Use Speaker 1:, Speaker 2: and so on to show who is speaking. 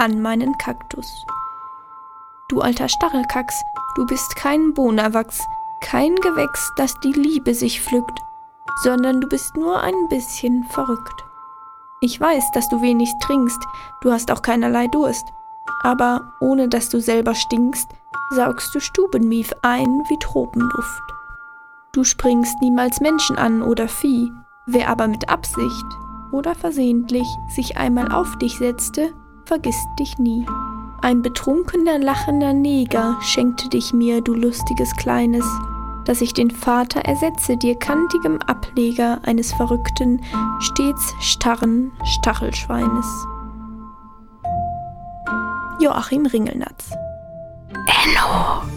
Speaker 1: an meinen Kaktus. Du alter Stachelkacks, du bist kein Bohnerwachs, kein Gewächs, das die Liebe sich pflückt, sondern du bist nur ein bisschen verrückt. Ich weiß, dass du wenig trinkst, du hast auch keinerlei Durst, aber ohne dass du selber stinkst, saugst du Stubenmief ein wie Tropenduft. Du springst niemals Menschen an oder Vieh, wer aber mit Absicht oder versehentlich sich einmal auf dich setzte, vergisst dich nie. Ein betrunkener, lachender Neger schenkte dich mir, du lustiges Kleines, dass ich den Vater ersetze dir kantigem Ableger eines verrückten, stets starren Stachelschweines. Joachim Ringelnatz. Enno!